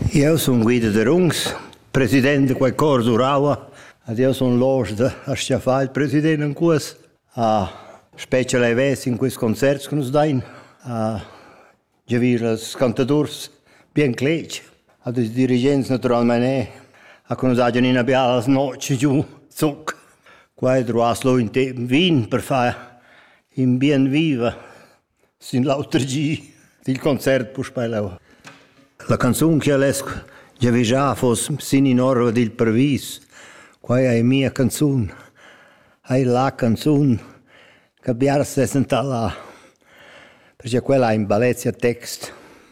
Io sono Guido de Rungs, presidente di quel corso Uraua, ed io sono l'os a schiaffare il presidente in questo, a special events in questo concerto che nos danno, a givere i cantatori ben cleci, a i dirigenti naturalmente, a che nos hanno in abbiamo le noci giù, zucca. Qua è trovato in vin per fare in bien viva, sin l'autergia, il concerto per spellare. La canzone che l'esco, già fosse sin in orva del previso, qua è mia canzone, è la canzone che abbiamo sentita là, perché quella è in bellezza testo.